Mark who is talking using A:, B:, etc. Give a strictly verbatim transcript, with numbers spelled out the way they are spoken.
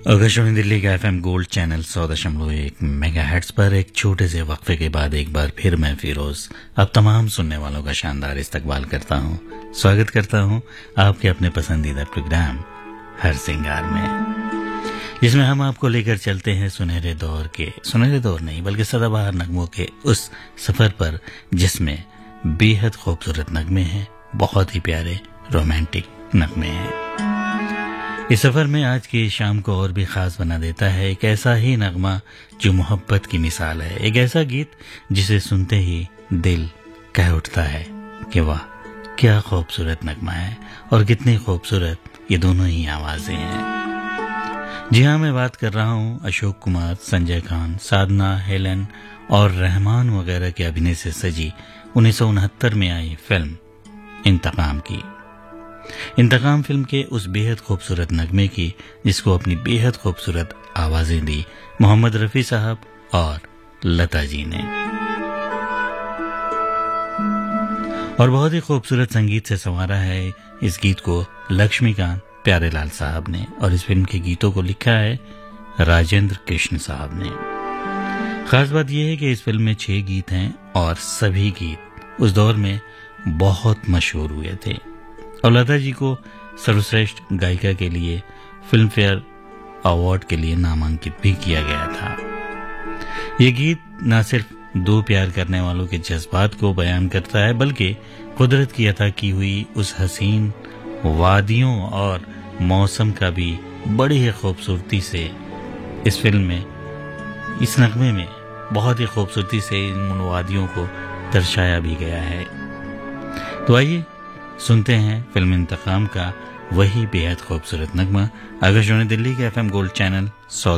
A: आकाशवाणी दिल्ली का FM gold channel सौ दशमलव एक मेगा हेर्ट्ज पर एक छोटे से वक्फे के बाद एक बार फिर मैं फिरोज अब तमाम सुनने वालों का शानदार इस्तकबाल करता हूं, स्वागत करता हूं आपके अपने पसंदीदा प्रोग्राम हर सिंगार में, जिसमें हम आपको लेकर चलते हैं सुनहरे दौर के सुनहरे दौर नहीं बल्कि सदाबहार नगमों के उस सफर पर जिसमें बेहद खूबसूरत नगमे हैं, बहुत ही प्यारे रोमांटिक नगमे हैं। इस सफर में आज की शाम को और भी खास बना देता है एक ऐसा ही नगमा जो मोहब्बत की मिसाल है, एक ऐसा गीत जिसे सुनते ही दिल कह उठता है कि वाह क्या खूबसूरत नगमा है और कितनी खूबसूरत ये दोनों ही आवाजें हैं। जी हाँ, मैं बात कर रहा हूँ अशोक कुमार, संजय खान, साधना, हेलन और रहमान वगैरह के अभिनय से सजी उन्नीस सौ उनहत्तर में आई फिल्म इंतकाम की। इंतकाम फिल्म के उस बेहद खूबसूरत नगमे की जिसको अपनी बेहद खूबसूरत आवाजें दी मोहम्मद रफी साहब और लता जी ने, और बहुत ही खूबसूरत संगीत से संवारा है इस गीत को लक्ष्मीकांत प्यारेलाल साहब ने, और इस फिल्म के गीतों को लिखा है राजेंद्र कृष्ण साहब ने। खास बात यह है कि इस फिल्म में छह गीत हैं और सभी गीत उस दौर में बहुत मशहूर हुए थे और लता जी को सर्वश्रेष्ठ गायिका के लिए फिल्म फेयर अवार्ड के लिए नामांकित भी किया गया था। ये गीत न सिर्फ दो प्यार करने वालों के जज्बात को बयान करता है बल्कि कुदरत की अता की हुई उस हसीन वादियों और मौसम का भी बड़ी ही खूबसूरती से इस फिल्म में, इस नगमे में बहुत ही खूबसूरती से इन वादियों को दर्शाया भी गया है। तो आइए सुनते हैं फिल्म इंतकाम का वही बेहद खूबसूरत नगमा आकाशवाणी दिल्ली के एफएम गोल्ड चैनल सौ